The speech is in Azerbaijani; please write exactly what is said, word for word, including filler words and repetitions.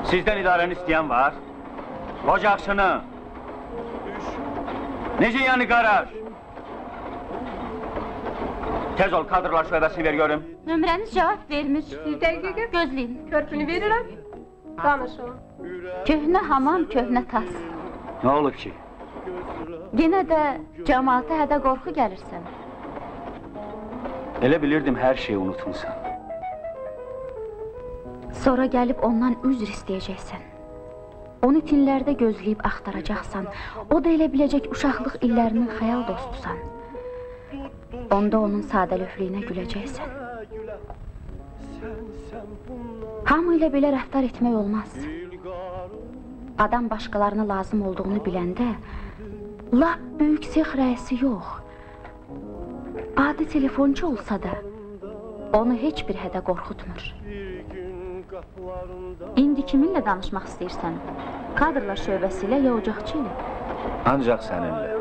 Sizdən idarəni istəyən var? Ocaqçını. Necə yəni qaraj? Tez ol, kadrlar şöbəsini ver görüm. Nömrəniz cavab vermiş. Bir dəqiqə. Gözləyin. Körpünü verirəm. Danışın. Köhnə hamam, köhnə tas. Nə olub ki? Yenə də cəmaata hədə qorxu gəlirsən. Elə bilirdim, hər şeyi unutmuşsan. Sonra gəlib ondan üzr istəyəcəksən. Onu tinlərdə gözləyib axtaracaqsan. O da elə biləcək uşaqlıq illərinin xəyal dostusan. Onda onun sadəlöflüyünə güləcəksən. Hamı ilə belə rəftar etmək olmaz. Adam başqalarına lazım olduğunu biləndə, lap böyük sex rəisi yox. Adi telefonçu olsa da, onu heç bir hədə qorxutmur. İndi kiminlə danışmaq istəyirsən? Kadrlar şöbəsi ilə ya ocaqçı ilə? Ancaq səninlə.